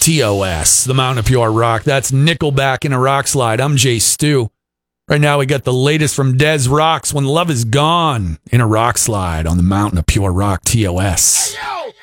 TOS, the Mountain of Pure Rock. That's Nickelback in a rock slide. I'm Jay Stu. Right now we got the latest from Des Rocks, When Love Is Gone, in a rock slide on the Mountain of Pure Rock, TOS. Hey, yo!